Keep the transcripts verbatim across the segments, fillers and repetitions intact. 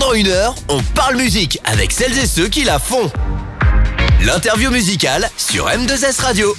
Pendant une heure, on parle musique avec celles et ceux qui la font. L'interview musicale sur M deux S Radio.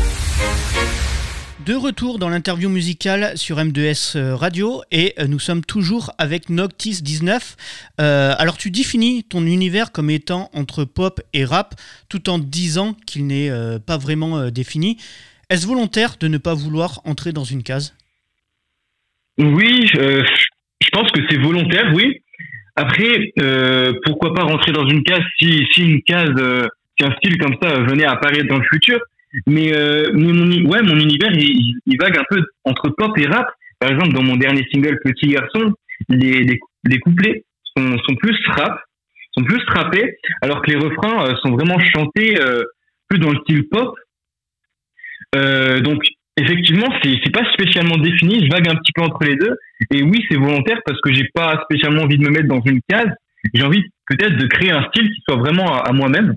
De retour dans l'interview musicale sur M deux S Radio et nous sommes toujours avec Noctis dix-neuf. Euh, alors tu définis ton univers comme étant entre pop et rap tout en disant qu'il n'est euh, pas vraiment euh, défini. Est-ce volontaire de ne pas vouloir entrer dans une case ? Oui, euh, je pense que c'est volontaire, oui. Après, euh, pourquoi pas rentrer dans une case si, si une case, euh, si un style comme ça venait à apparaître dans le futur. Mais, euh, mais mon, ouais, mon univers, il, il vague un peu entre pop et rap. Par exemple, dans mon dernier single Petit Garçon, les, les, les couplets sont, sont plus rap, sont plus rappés, alors que les refrains euh, sont vraiment chantés euh, plus dans le style pop. Euh, donc, effectivement, c'est, c'est pas spécialement défini. Je vague un petit peu entre les deux. Et oui, c'est volontaire parce que j'ai pas spécialement envie de me mettre dans une case. J'ai envie peut-être de créer un style qui soit vraiment à, à moi-même.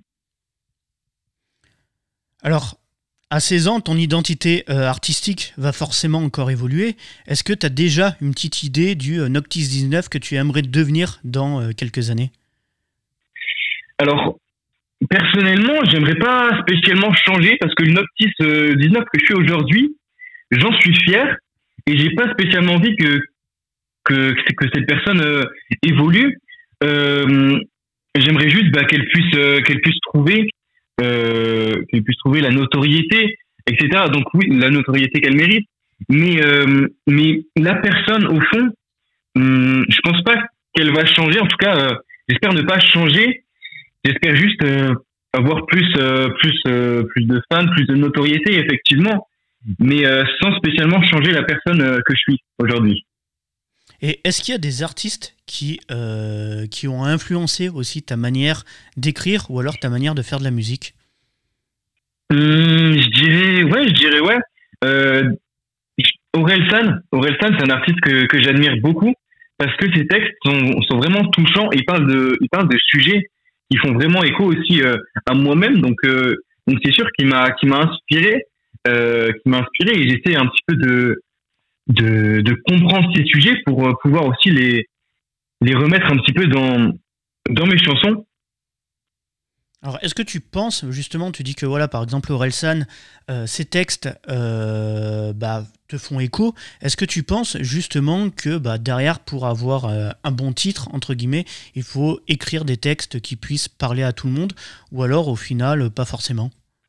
Alors, à seize ans, ton identité euh, artistique va forcément encore évoluer. Est-ce que tu as déjà une petite idée du euh, Noctis dix-neuf que tu aimerais devenir dans euh, quelques années ? Alors, personnellement, j'aimerais pas spécialement changer parce que le Noctis euh, dix-neuf que je suis aujourd'hui, j'en suis fier et j'ai pas spécialement envie que que, que cette personne euh, évolue. Euh, j'aimerais juste bah, qu'elle puisse euh, qu'elle puisse trouver Euh, qu'elle puisse trouver la notoriété, et cetera. Donc oui, la notoriété qu'elle mérite. Mais euh, mais la personne au fond, hum, je pense pas qu'elle va changer. En tout cas, euh, j'espère ne pas changer. J'espère juste euh, avoir plus euh, plus euh, plus de fans, plus de notoriété, effectivement. Mais euh, sans spécialement changer la personne euh, que je suis aujourd'hui. Et est-ce qu'il y a des artistes qui, euh, qui ont influencé aussi ta manière d'écrire ou alors ta manière de faire de la musique ? Hum, je dirais, ouais, je dirais, ouais. Euh, Orelsan, Orelsan, c'est un artiste que, que j'admire beaucoup parce que ses textes sont, sont vraiment touchants et il parle de, il parle de sujets qui font vraiment écho aussi euh, à moi-même. Donc, euh, donc c'est sûr qu'il m'a, qu'il m'a inspiré, euh, qu'il m'a inspiré et j'essaie un petit peu de De, de comprendre ces sujets pour euh, pouvoir aussi les, les remettre un petit peu dans, dans mes chansons. Alors, est-ce que tu penses, justement, tu dis que, voilà, par exemple, Orelsan, euh, ces textes euh, bah, te font écho. Est-ce que tu penses, justement, que bah, derrière, pour avoir euh, un bon titre, entre guillemets, il faut écrire des textes qui puissent parler à tout le monde, ou alors, au final, pas forcément ?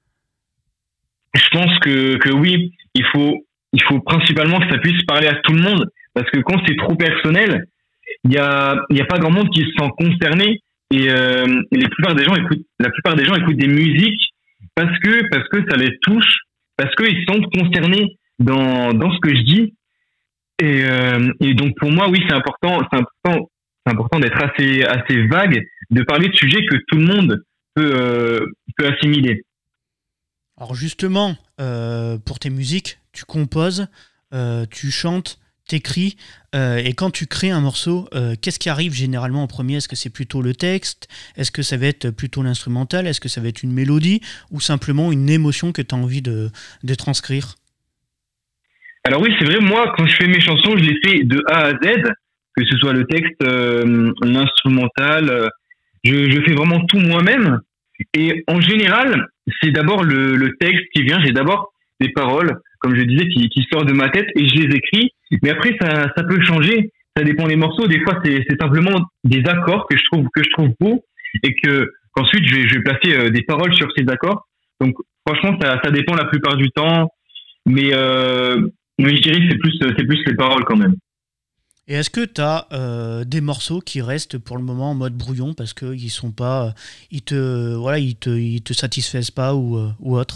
Je pense que, que oui, il faut... il faut principalement que ça puisse parler à tout le monde parce que quand c'est trop personnel, il y a il y a pas grand monde qui se sent concerné et, euh, et les plupart des gens écoutent la plupart des gens écoutent des musiques parce que parce que ça les touche, parce que ils sont concernés dans dans ce que je dis et euh, et donc pour moi oui, c'est important c'est important c'est important d'être assez assez vague, de parler de sujets que tout le monde peut euh, peut assimiler. Alors justement, euh, pour tes musiques, tu composes, euh, tu chantes, t'écris, euh, et quand tu crées un morceau, euh, qu'est-ce qui arrive généralement en premier ? Est-ce que c'est plutôt le texte ? Est-ce que ça va être plutôt l'instrumental ? Est-ce que ça va être une mélodie ? Ou simplement une émotion que tu as envie de, de transcrire ? Alors oui, c'est vrai, moi, quand je fais mes chansons, je les fais de A à Z, que ce soit le texte, euh, l'instrumental, euh, je, je fais vraiment tout moi-même. Et en général, c'est d'abord le, le texte qui vient, j'ai d'abord des paroles, comme je disais, qui, qui sortent de ma tête et je les écris. Mais après, ça, ça peut changer, ça dépend des morceaux. Des fois, c'est, c'est simplement des accords que je trouve, que je trouve beaux et que, qu'ensuite, je vais, je vais placer euh, des paroles sur ces accords. Donc, franchement, ça, ça dépend la plupart du temps. Mais, euh, mais je dirais que c'est plus, c'est plus les paroles quand même. Et est-ce que tu as euh, des morceaux qui restent pour le moment en mode brouillon parce qu'ils sont pas, ils te, voilà, ils te, ils te satisfaisent pas ou, euh, ou autre ?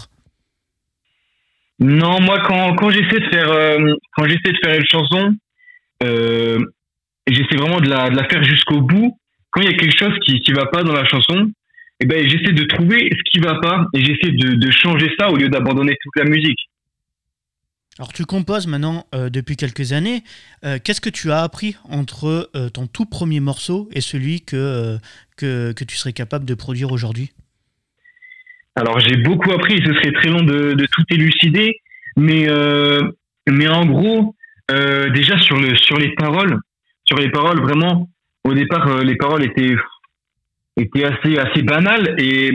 Non, moi quand quand j'essaie de faire euh, quand j'essaie de faire une chanson, euh, j'essaie vraiment de la de la faire jusqu'au bout. Quand il y a quelque chose qui qui va pas dans la chanson, eh ben j'essaie de trouver ce qui va pas et j'essaie de de changer ça au lieu d'abandonner toute la musique. Alors tu composes maintenant euh, depuis quelques années. Euh, qu'est-ce que tu as appris entre euh, ton tout premier morceau et celui que, euh, que, que tu serais capable de produire aujourd'hui ? Alors j'ai beaucoup appris, ce serait très long de, de tout élucider, mais euh, mais en gros, euh, déjà sur le sur les paroles, sur les paroles vraiment, au départ, euh, les paroles étaient étaient assez assez banales et